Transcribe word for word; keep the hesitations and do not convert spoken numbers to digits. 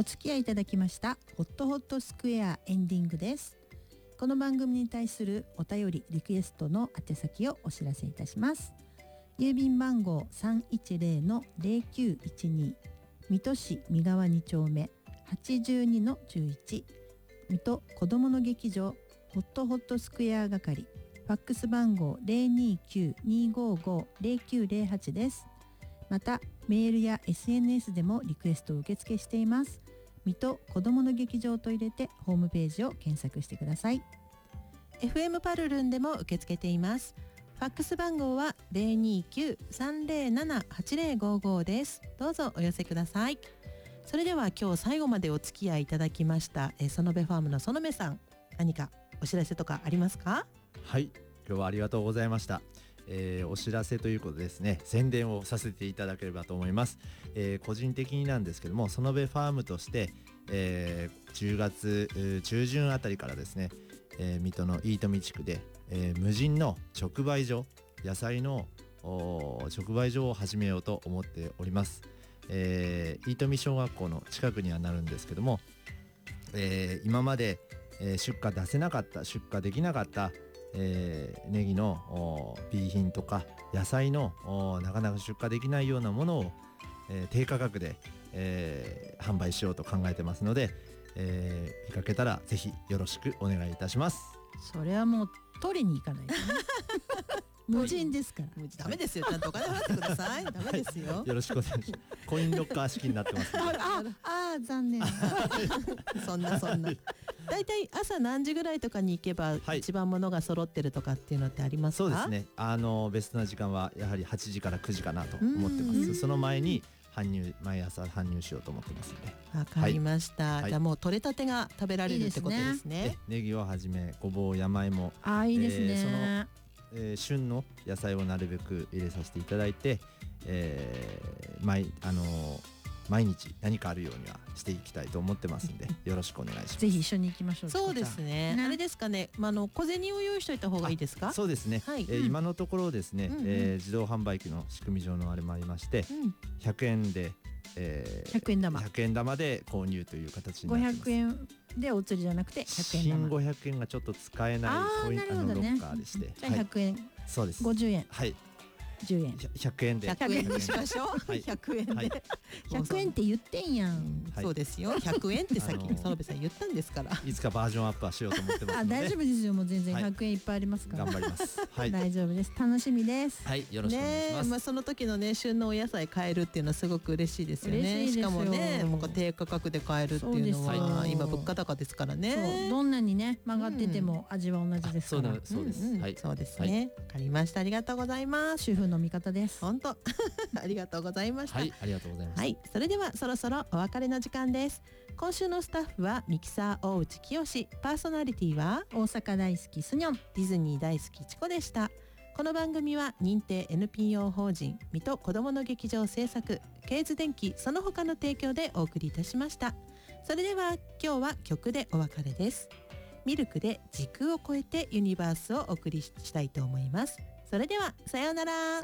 お付き合いいただきましたホットホットスクエアエンディングです。この番組に対するお便りリクエストの宛先をお知らせいたします。郵便番号 さんいちゼロのゼロきゅういちに 水戸市三川に丁目 はちじゅうにのじゅういち 水戸子どもの劇場ホットホットスクエア係、ファックス番号 ゼロにきゅうにごごゼロきゅうゼロはち です。またメールや エスエヌエス でもリクエストを受付しています。水戸子どもの劇場と入れてホームページを検索してください。 エフエム パルルンでも受け付けています。ファックス番号は ゼロにきゅうさんゼロななはちゼロごご です。どうぞお寄せください。それでは今日最後までお付き合いいただきましたえ園部ファームの園部さん、何かお知らせとかありますか？ はい、今日はありがとうございました。えー、お知らせということでですね、宣伝をさせていただければと思います。えー、個人的になんですけども、園部ファームとして、えー、じゅうがつ中旬あたりからですね、えー、水戸の飯富地区で、えー、無人の直売所、野菜の直売所を始めようと思っております。えー、飯富小学校の近くにはなるんですけども、えー、今まで、えー、出荷出せなかった出荷できなかった、えー、ネギの B 品とか野菜のなかなか出荷できないようなものを、えー、低価格で、えー、販売しようと考えてますので、えー、見かけたらぜひよろしくお願いいたします。 それはもう取りに行かないとね無人ですから。 ダメですよ、ちゃんとお金払ってください。ダメですよ、 はい、よろしくお願いします。コインロッカー式になってますのでああ、残念そんなそんなだいたい朝何時ぐらいとかに行けば一番物が揃ってるとかっていうのってありますか？ そうですね、あのベストな時間はやはりはちじからくじかなと思ってます。その前に搬入毎朝搬入しようと思ってますので。 わかりました、はい、じゃあもう取れたてが食べられるってことですね。 いいですね。ネギをはじめごぼう、山芋、 あいいですね、 えー、その、えー、旬の野菜をなるべく入れさせていただいて、えー、毎あのー、毎日何かあるようにはしていきたいと思ってますんでよろしくお願いします。 ぜひ一緒に行きましょう。 そうですね、あれですかね、まあ、の小銭を用意しておいた方がいいですか？ そうですね、はい、えーうん、今のところですね、うんうん、えー、自動販売機の仕組み上のあれもありまして、うん、ひゃくえんで、えー、 ひゃくえん玉ひゃくえん玉で購入という形になってます。 ごひゃくえんでお釣りじゃなくてひゃくえん玉、 新ごひゃくえんがちょっと使えないコイン、あのロッカーでして、 じゃあひゃくえん、はい、 そうです、 ごじゅうえん、 はい、 じゅうえん、 ひゃくえんでひゃくえんにしましょう、はい、ひゃくえんで、はい、 ひゃくえんって言ってんやん、うん、 はい、そうですよ、ひゃくえんってさっき園部さん言ったんですからいつかバージョンアップはしようと思ってますのであ大丈夫ですよ、もう全然ひゃくえんいっぱいありますから、 はい、頑張ります、はい、 大丈夫です、楽しみです。 はい、よろしくお願いします。 ね、まあ、その時のね旬のお野菜買えるっていうのはすごく嬉しいですよね。 嬉しいですよ。 しかもね、もう低価格で買えるっていうのは今物価高ですからね。 どんなにね曲がってても味は同じですから、 うん、そうです、 うんうん、 はい、 そうですね、わ、はい、かりました。ありがとうございます。 主婦の味方です。 本当ありがとうございました。 はい、ありがとうございます。 はい、それではそろそろお別れの時間です。今週のスタッフはミキサー大内清、パーソナリティは大阪大好きスニョン、 ディズニー大好きチコでした。この番組は認定 エヌピーオー 法人水戸子どもの劇場制作、ケーズ電機その他の提供でお送りいたしました。それでは今日は曲でお別れです。ミルクで時空を超えてユニバースをお送りしたいと思います。それではさようなら。